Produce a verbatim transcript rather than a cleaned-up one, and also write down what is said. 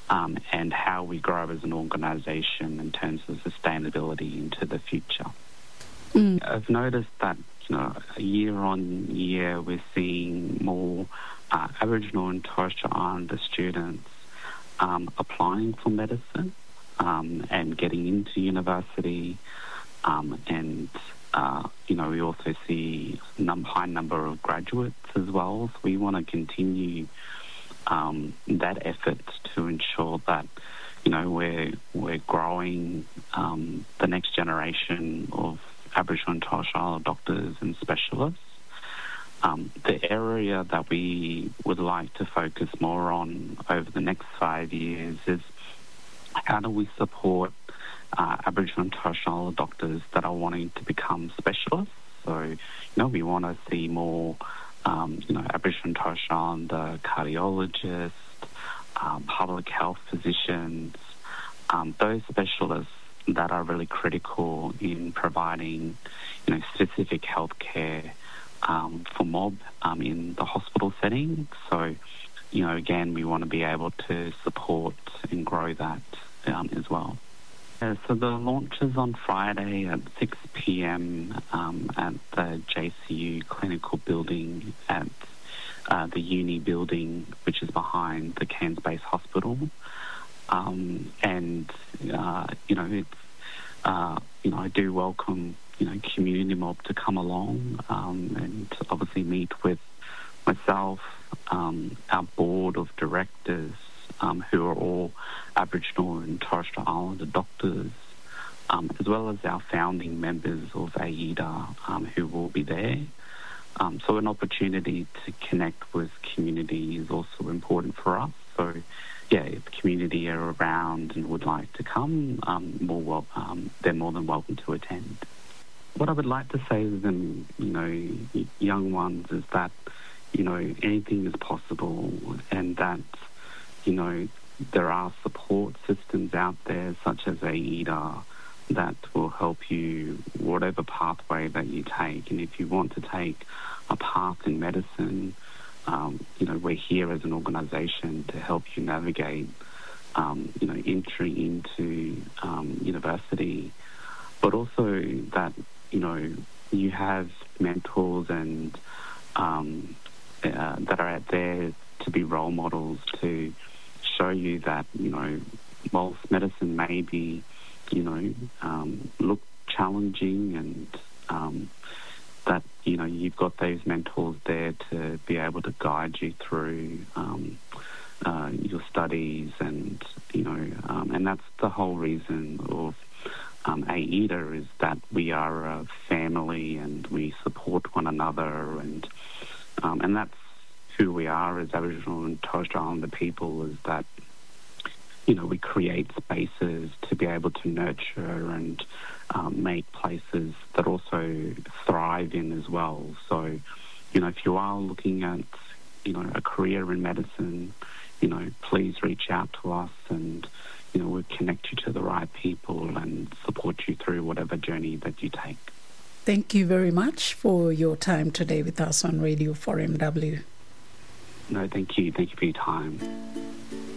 um, and how we grow as an organisation in terms of sustainability into the future. Mm. I've noticed that, you know, year on year we're seeing more uh, Aboriginal and Torres Strait Islander students um, applying for medicine um, and getting into university, um, and uh, you know, we also see a num- high number of graduates as well. So we want to continue um, that effort to ensure that, you know, we're we're growing um, the next generation of Aboriginal and Torres Strait Islander doctors and specialists. Um, the area that we would like to focus more on over the next five years is how do we support uh, Aboriginal and Torres Strait Islander doctors that are wanting to become specialists. So, you know, we want to see more, um, you know, Aboriginal and Torres Strait Islander cardiologists, um, public health physicians, um, those specialists that are really critical in providing, you know, specific healthcare um, for mob um, in the hospital setting. So, you know, again, we want to be able to support and grow that um, as well. Uh, so the launch is on Friday at six p.m. Um, at the J C U clinical building at uh, the uni building, which is behind the Cairns Base Hospital. Um, and, uh, you know, it's, uh, you know, I do welcome, you know, community mob to come along um, and obviously meet with myself, um, our board of directors, um, who are all Aboriginal and Torres Strait Islander doctors, um, as well as our founding members of AIDA, um, who will be there. Um, so an opportunity to connect with community is also important for us. So, yeah, if the community are around and would like to come, um, more well, um, they're more than welcome to attend. What I would like to say to them, you know, young ones, is that, you know, anything is possible, and that, you know, there are support systems out there such as AIDA that will help you whatever pathway that you take. And if you want to take a path in medicine, um, you know, we're here as an organisation to help you navigate, um, you know, entry into um, university, but also that, you know, you have mentors and um, uh, that are out there to be role models to show you that, you know, whilst medicine may be, you know, um, look challenging, and um, that, you know, you've got those mentors there to be able to guide you through um, uh, your studies, and, you know, um, and that's the whole reason of um, AIDA, is that we are a family and we support one another, and um, and that's who we are as Aboriginal and Torres Strait Islander people, is that, you know, we create spaces to be able to nurture and um, make places that also thrive in as well. So, you know, if you are looking at, you know, a career in medicine, you know, please reach out to us, and, you know, we'll connect you to the right people and support you through whatever journey that you take. Thank you very much for your time today with us on Radio four M W. No, thank you. Thank you for your time.